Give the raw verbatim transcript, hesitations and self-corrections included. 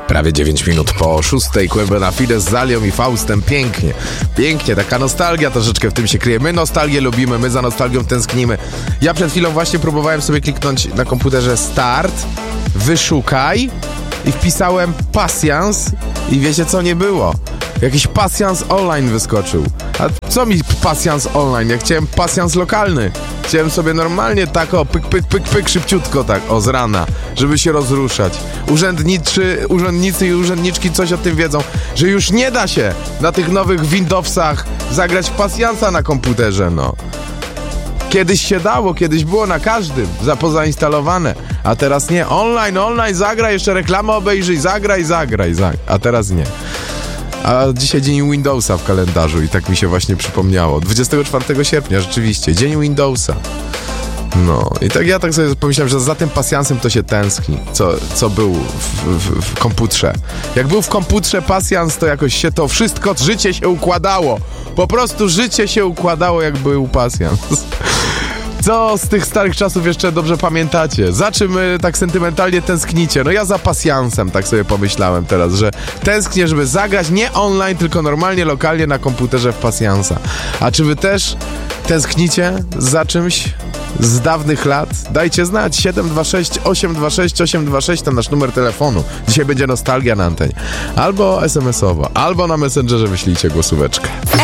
Prawie dziewięć minut po szóstej. Kłębena Fide z Zalią i Faustem. Pięknie, pięknie, taka nostalgia troszeczkę w tym się kryje. My nostalgię lubimy, my za nostalgią tęsknimy. Ja przed chwilą właśnie próbowałem sobie kliknąć na komputerze start, wyszukaj i wpisałem pasjans i wiecie co, nie było. Jakiś pasjans online wyskoczył. A co mi pasjans online? Ja chciałem pasjans lokalny. Chciałem sobie normalnie tak o, pyk, pyk, pyk, pyk, szybciutko tak, o z rana, żeby się rozruszać. Urzędniczy, urzędnicy i urzędniczki coś o tym wiedzą, że już nie da się na tych nowych Windowsach zagrać w pasjansa na komputerze, no. Kiedyś się dało, kiedyś było na każdym, za pozainstalowane, a teraz nie. Online, online, zagraj, jeszcze reklamę obejrzyj, zagraj, zagraj, zagraj, a teraz nie. A dzisiaj dzień Windowsa w kalendarzu i tak mi się właśnie przypomniało. dwudziestego czwartego sierpnia, rzeczywiście, dzień Windowsa. No i tak ja tak sobie pomyślałem, że za tym pasjansem to się tęskni, co, co był w, w, w komputrze. Jak był w komputrze pasjans, to jakoś się to wszystko, życie się układało. Po prostu życie się układało, jak był pasjans. Co z tych starych czasów jeszcze dobrze pamiętacie? Za czym y, tak sentymentalnie tęsknicie? No ja za pasjansem, tak sobie pomyślałem teraz, że tęsknię, żeby zagrać nie online, tylko normalnie, lokalnie na komputerze w pasjansa. A czy wy też tęsknicie za czymś z dawnych lat? Dajcie znać. siedem dwa sześć osiem dwa sześć osiem dwa sześć to nasz numer telefonu. Dzisiaj będzie nostalgia na antenie. Albo es em esowo, albo na Messengerze wyślijcie głosóweczkę.